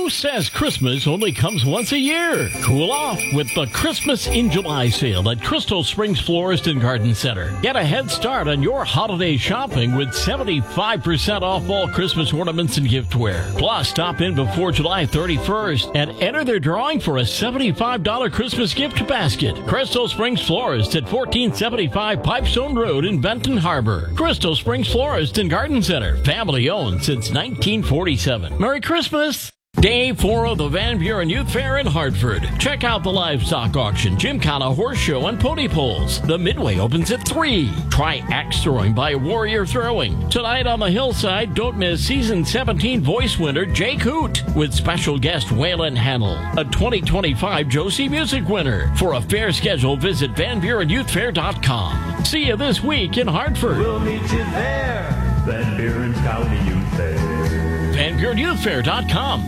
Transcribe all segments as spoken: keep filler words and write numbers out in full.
Who says Christmas only comes once a year? Cool off with the Christmas in July sale at Crystal Springs Florist and Garden Center. Get a head start on your holiday shopping with seventy-five percent off all Christmas ornaments and giftware. Plus, stop in before July thirty-first and enter their drawing for a seventy-five dollars Christmas gift basket. Crystal Springs Florist at fourteen seventy-five Pipestone Road in Benton Harbor. Crystal Springs Florist and Garden Center, family owned since nineteen forty-seven. Merry Christmas! Day four of the Van Buren Youth Fair in Hartford. Check out the livestock auction, Gymkhana Horse Show, and pony polls. The Midway opens at three. Try axe throwing by Warrior Throwing. Tonight on the hillside, don't miss season seventeen voice winner Jake Hoot with special guest Waylon Hannell, a twenty twenty-five Josie Music winner. For a fair schedule, visit van buren youth fair dot com. See you this week in Hartford. We'll meet you there, Van Buren County Youth Fair. van buren youth fair dot com.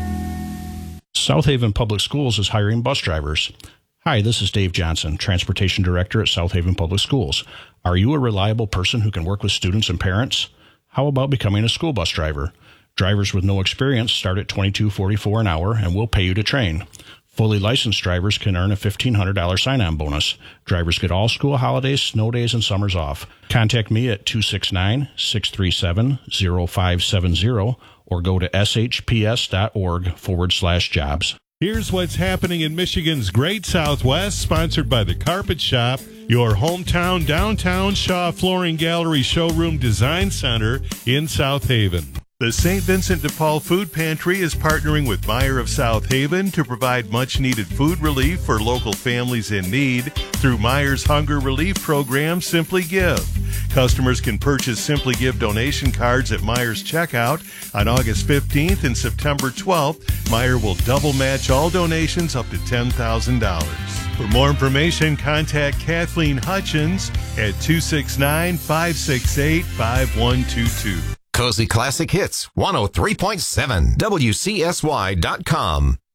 South Haven Public Schools is hiring bus drivers. Hi, this is Dave Johnson, Transportation Director at South Haven Public Schools. Are you a reliable person who can work with students and parents? How about becoming a school bus driver? Drivers with no experience start at twenty-two dollars and forty-four cents an hour, and we'll pay you to train. Fully licensed drivers can earn a fifteen hundred dollars sign-on bonus. Drivers get all school holidays, snow days, and summers off. Contact me at two six nine, six three seven, zero five seven zero or go to shps.org forward slash jobs. Here's what's happening in Michigan's Great Southwest, sponsored by The Carpet Shop, your hometown downtown Shaw Flooring Gallery Showroom Design Center in South Haven. The Saint Vincent de Paul Food Pantry is partnering with Meijer of South Haven to provide much-needed food relief for local families in need through Meijer's Hunger Relief Program, Simply Give. Customers can purchase Simply Give donation cards at Meijer's checkout on August fifteenth and September twelfth. Meijer will double match all donations up to ten thousand dollars. For more information, contact Kathleen Hutchins at two six nine, five six eight, five one two two. Cozy Classic Hits, one oh three point seven, W C S Y dot com.